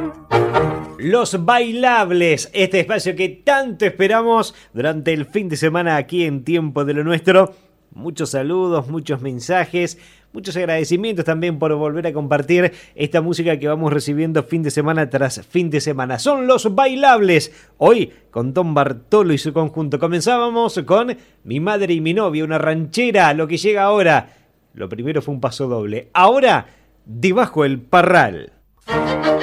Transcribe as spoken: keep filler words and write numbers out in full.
Los Bailables, este espacio que tanto esperamos durante el fin de semana aquí en Tiempo de lo Nuestro. Muchos saludos, muchos mensajes, muchos agradecimientos también por volver a compartir esta música que vamos recibiendo fin de semana tras fin de semana. Son Los Bailables, hoy con Tom Bartolo y su conjunto. Comenzábamos con Mi Madre y Mi Novia, una ranchera, lo que llega ahora. Lo primero fue un paso doble, ahora Debajo el Parral.